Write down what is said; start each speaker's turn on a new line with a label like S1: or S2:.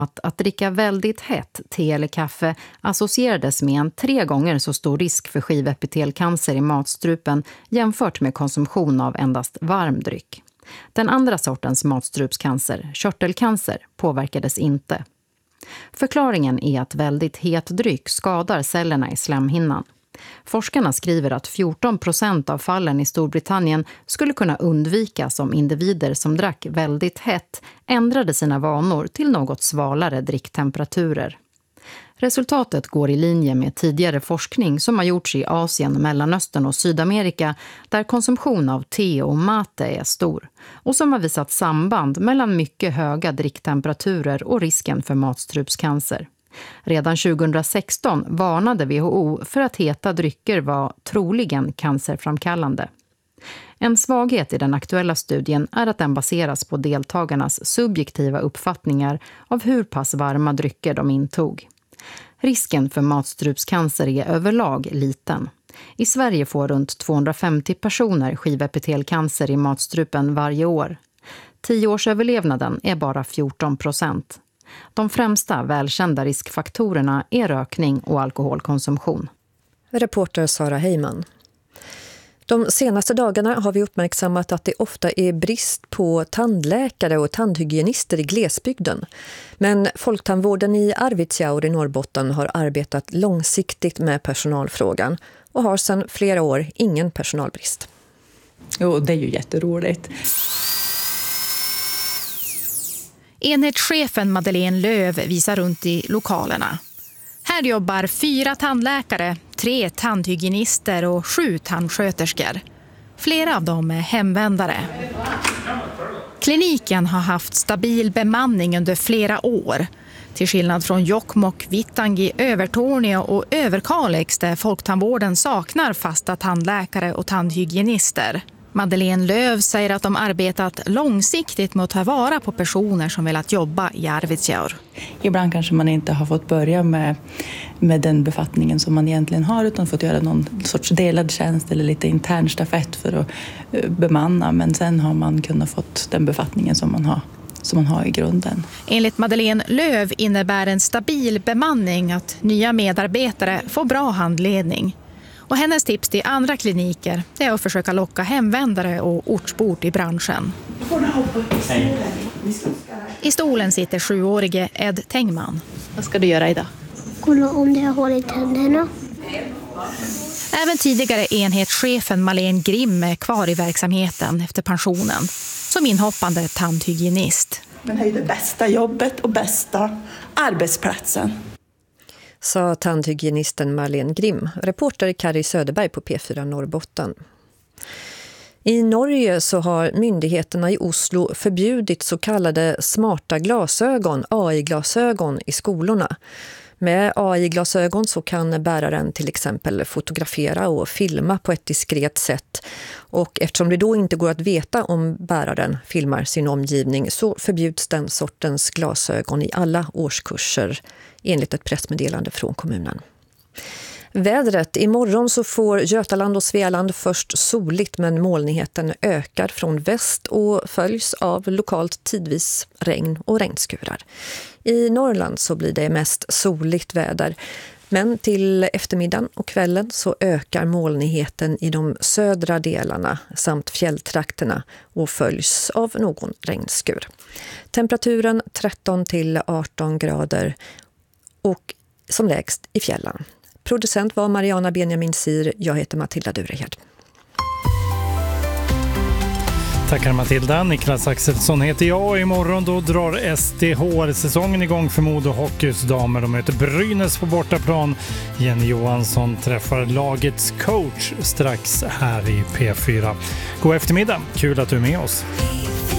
S1: Att dricka väldigt hett te eller kaffe associerades med en 3 gånger så stor risk för skivepitelcancer i matstrupen jämfört med konsumtion av endast varm dryck. Den andra sortens matstrupscancer, körtelcancer, påverkades inte. Förklaringen är att väldigt het dryck skadar cellerna i slemhinnan. Forskarna skriver att 14% av fallen i Storbritannien skulle kunna undvikas om individer som drack väldigt hett ändrade sina vanor till något svalare dricktemperaturer. Resultatet går i linje med tidigare forskning som har gjorts i Asien, Mellanöstern och Sydamerika där konsumtion av te och mate är stor och som har visat samband mellan mycket höga dricktemperaturer och risken för matstrupscancer. Redan 2016 varnade WHO för att heta drycker var troligen cancerframkallande. En svaghet i den aktuella studien är att den baseras på deltagarnas subjektiva uppfattningar av hur pass varma drycker de intog. Risken för matstrupscancer är överlag liten. I Sverige får runt 250 personer skivepitelcancer i matstrupen varje år. 10-årsöverlevnaden är bara 14%. De främsta välkända riskfaktorerna är rökning och alkoholkonsumtion.
S2: Reporter Sara Heyman. De senaste dagarna har vi uppmärksammat att det ofta är brist på tandläkare och tandhygienister i glesbygden. Men Folktandvården i Arvidsjaur i Norrbotten har arbetat långsiktigt med personalfrågan och har sedan flera år ingen personalbrist.
S3: Jo, det är ju jätteroligt.
S4: Enhetschefen Madeleine Löv visar runt i lokalerna. Här jobbar 4 tandläkare, 3 tandhygienister och 7 tandsköterskor. Flera av dem är hemvändare. Kliniken har haft stabil bemanning under flera år. Till skillnad från Jokkmokk, Vittangi, Övertorneå och Överkalix där Folktandvården saknar fasta tandläkare och tandhygienister. Madeleine Löv säger att de arbetat långsiktigt med att ta vara på personer som velat jobba i Arvidsjaur.
S3: Ibland kanske man inte har fått börja med den befattningen som man egentligen har utan fått göra någon sorts delad tjänst eller lite intern stafett för att bemanna. Men sen har man kunnat fått den befattningen som man har i grunden.
S4: Enligt Madeleine Löv innebär en stabil bemanning att nya medarbetare får bra handledning. Och hennes tips till andra kliniker är att försöka locka hemvändare och ortsbor i branschen. I stolen sitter 7-årige Ed Tengman.
S3: Vad ska du göra idag?
S5: Kolla om det har hål i tänderna.
S4: Även tidigare enhetschefen Malene Grimm är kvar i verksamheten efter pensionen som inhoppande tandhygienist.
S6: Men det är det bästa jobbet och bästa arbetsplatsen.
S2: Sa tandhygienisten Malene Grimm, reporter Kari Söderberg på P4 Norrbotten. I Norge så har myndigheterna i Oslo förbjudit så kallade smarta glasögon, AI-glasögon, i skolorna. Med AI-glasögon så kan bäraren till exempel fotografera och filma på ett diskret sätt. Och eftersom det då inte går att veta om bäraren filmar sin omgivning så förbjuds den sortens glasögon i alla årskurser enligt ett pressmeddelande från kommunen. Vädret. Imorgon så får Götaland och Svealand först soligt men molnigheten ökar från väst och följs av lokalt tidvis regn och regnskurar. I Norrland så blir det mest soligt väder. Men till eftermiddagen och kvällen så ökar molnigheten i de södra delarna samt fjälltrakterna och följs av någon regnskur. Temperaturen 13 till 18 grader och som lägst i fjällen. Producent var Mariana Benjamin Sir. Jag heter Matilda Durehed.
S7: Tackar Matilda. Niklas Axelsson heter jag och imorgon då drar SDHR-säsongen igång för Modo Hockeys damer. De möter Brynäs på bortaplan. Jenny Johansson träffar lagets coach strax här i P4. God eftermiddag. Kul att du är med oss.